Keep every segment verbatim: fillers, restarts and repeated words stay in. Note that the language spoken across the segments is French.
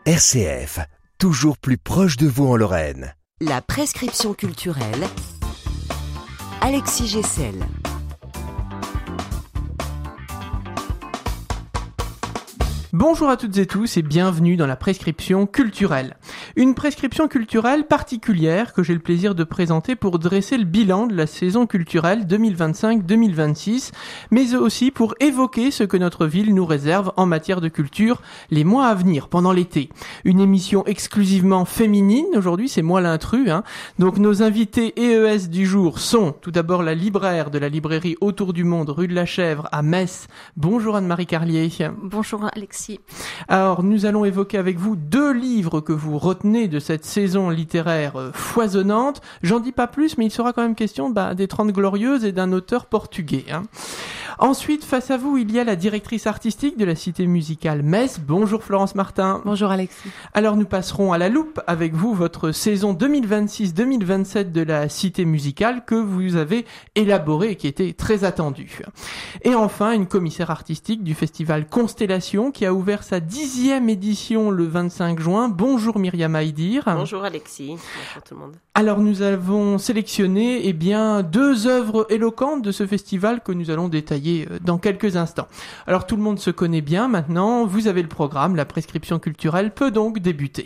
R C F, toujours plus proche de vous en Lorraine. La prescription culturelle, Alexis Gessel. Bonjour à toutes et tous et bienvenue dans la prescription culturelle. Une prescription culturelle particulière que j'ai le plaisir de présenter pour dresser le bilan de la saison culturelle deux mille vingt-cinq deux mille vingt-six, mais aussi pour évoquer ce que notre ville nous réserve en matière de culture les mois à venir, pendant l'été. Une émission exclusivement féminine, aujourd'hui c'est moi l'intrus, hein. Donc nos invités E E S du jour sont tout d'abord la libraire de la librairie Autour du Monde, rue de la Chèvre à Metz. Bonjour Anne-Marie Carlier. Bonjour Alexis. Alors, nous allons évoquer avec vous deux livres que vous retenez de cette saison littéraire euh, foisonnante. J'en dis pas plus, mais il sera quand même question bah, des Trente Glorieuses et d'un auteur portugais. Hein. Ensuite, face à vous, il y a la directrice artistique de la Cité musicale Metz. Bonjour Florence Martin. Bonjour Alexis. Alors, nous passerons à la loupe avec vous votre saison deux mille vingt-six deux mille vingt-sept de la Cité musicale que vous avez élaborée et qui était très attendue. Et enfin, une commissaire artistique du festival Constellation qui a ouvert sa dixième édition le vingt-cinq juin. Bonjour Myriam Aïdir. Bonjour Alexis. Bonjour tout le monde. Alors nous avons sélectionné eh bien deux œuvres éloquentes de ce festival que nous allons détailler dans quelques instants. Alors tout le monde se connaît bien maintenant, vous avez le programme, la prescription culturelle peut donc débuter.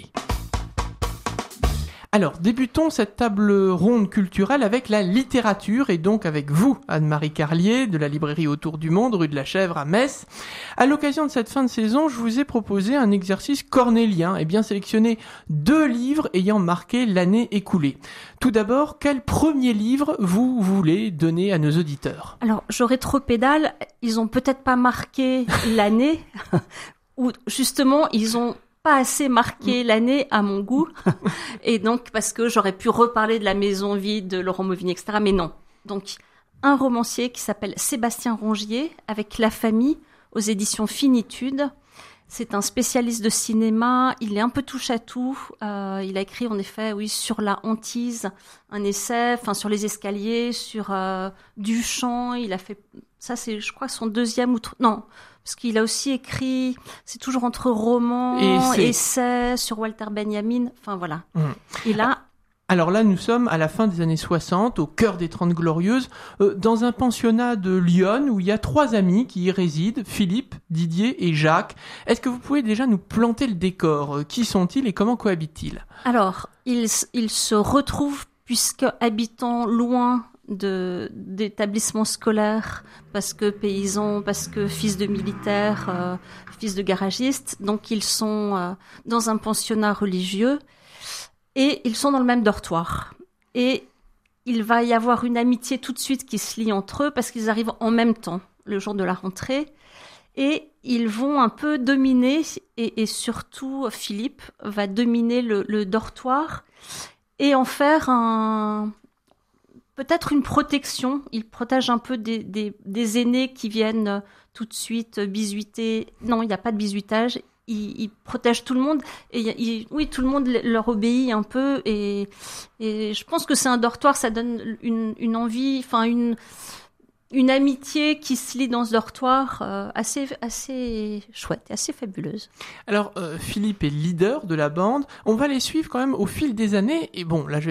Alors, débutons cette table ronde culturelle avec la littérature et donc avec vous, Anne-Marie Carlier, de la librairie Autour du Monde, rue de la Chèvre à Metz. À l'occasion de cette fin de saison, je vous ai proposé un exercice cornélien et bien sélectionné deux livres ayant marqué l'année écoulée. Tout d'abord, quel premier livre vous voulez donner à nos auditeurs ? Alors, j'aurais trop pédale, ils ont peut-être pas marqué l'année, ou justement, ils ont pas assez marqué l'année à mon goût, et donc parce que j'aurais pu reparler de La Maison vide de Laurent Mauvigny, et cetera. Mais non. Donc un romancier qui s'appelle Sébastien Rongier avec La Famille aux éditions Finitude. C'est un spécialiste de cinéma. Il est un peu touche à tout. Euh, il a écrit en effet, oui, sur la hantise, un essai, enfin sur les escaliers, sur euh, Duchamp. Il a fait ça, c'est, je crois, son deuxième ou tr- non. Parce qu'il a aussi écrit, c'est toujours entre romans, et essais sur Walter Benjamin, enfin voilà. Mmh. Et là... Alors là, nous sommes à la fin des années soixante, au cœur des Trente Glorieuses, euh, dans un pensionnat de Lyon où il y a trois amis qui y résident, Philippe, Didier et Jacques. Est-ce que vous pouvez déjà nous planter le décor ? Qui sont-ils et comment cohabitent-ils ? Alors, ils, ils se retrouvent, puisque habitant loin de d'établissements scolaires, parce que paysans, parce que fils de militaires, euh, fils de garagistes, donc ils sont euh, dans un pensionnat religieux et ils sont dans le même dortoir. Et il va y avoir une amitié tout de suite qui se lie entre eux parce qu'ils arrivent en même temps, le jour de la rentrée, et ils vont un peu dominer, et, et surtout Philippe va dominer le, le dortoir et en faire un... peut-être une protection. Il protège un peu des, des, des aînés qui viennent tout de suite bisuiter. Non, il n'y a pas de bisuitage. Il, il protège tout le monde. Et il, oui, tout le monde leur obéit un peu. Et, et je pense que c'est un dortoir, ça donne une, une envie, enfin une, une amitié qui se lie dans ce dortoir euh, assez, assez chouette, assez fabuleuse. Alors, euh, Philippe est leader de la bande. On va les suivre quand même au fil des années. Et bon, là, je